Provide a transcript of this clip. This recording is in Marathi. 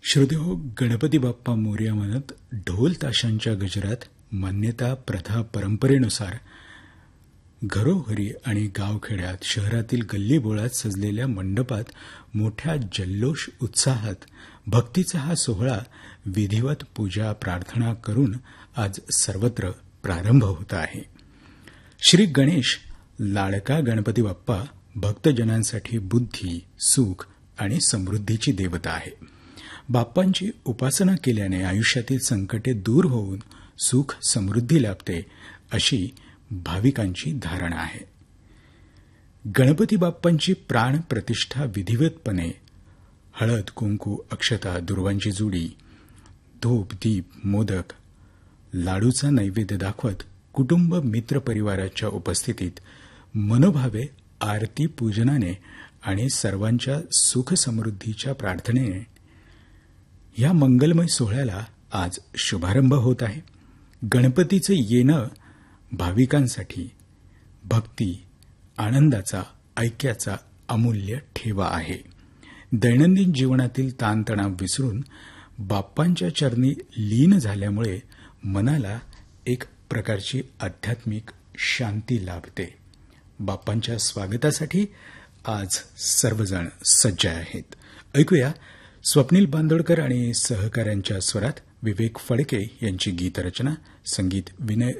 श्रोतेहो, गणपती बाप्पा मोरया म्हणत ढोल ताशांच्या गजरात मान्यता प्रथा परंपरेनुसार घरोघरी आणि गावखेड्यात शहरातील गल्लीबोळात सजलेल्या मंडपात मोठ्या जल्लोष उत्साहात भक्तीचा हा सोहळा विधिवत पूजा प्रार्थना करून आज सर्वत्र प्रारंभ होत आहे. श्री गणेश लाडका गणपती बाप्पा भक्तजनांसाठी बुद्धी, सुख आणि समृद्धीची देवता आहे. बाप्पांची उपासना केल्याने आयुष्यातील संकटे दूर होऊन सुख समृद्धी लाभते अशी भाविकांची धारणा आहे. गणपती बाप्पांची प्राण प्रतिष्ठा विधिवतपणे हळद, कुंकू, अक्षता, दुर्वांची जुडी, धूप, दीप, मोदक, लाडूचा नैवेद्य दाखवत कुटुंब मित्र परिवाराच्या उपस्थितीत मनोभावे आरती पूजनाने आणि सर्वांच्या सुख समृद्धीच्या प्रार्थनेने या मंगलमय सोहळ्याला आज शुभारंभ होत आहे. गणपतीचे येणं भाविकांसाठी भक्ती, आनंदाचा, ऐक्याचा अमूल्य ठेवा आहे. दैनंदिन जीवनातील ताणतणाव विसरून बाप्पांच्या चरणी लीन झाल्यामुळे मनाला एक प्रकारची आध्यात्मिक शांती लाभते. बाप्पांच्या स्वागतासाठी आज सर्वजण सज्ज आहेत. ऐकूया स्वप्नील बांदोडकर आणि सहकाऱ्यांच्या स्वरात विवेक फडके यांची गीतरचना, संगीत विनय